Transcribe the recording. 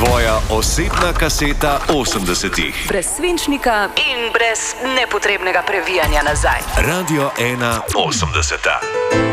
Tvoja osebna kaseta 80-ih. Brez svinčnika in brez nepotrebnega previjanja nazaj. Radio 1 80.